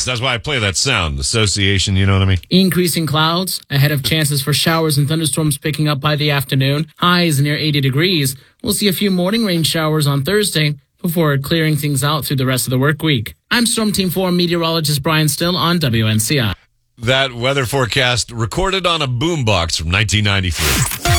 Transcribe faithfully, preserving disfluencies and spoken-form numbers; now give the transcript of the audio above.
Yes, that's why I play that sound. Association, you know what I mean? Increasing clouds ahead of chances for showers and thunderstorms picking up by the afternoon. Highs near eighty degrees. We'll see a few morning rain showers on Thursday before clearing things out through the rest of the work week. I'm Storm Team four meteorologist Brian Still on W N C I. That weather forecast recorded on a boombox from nineteen ninety-three.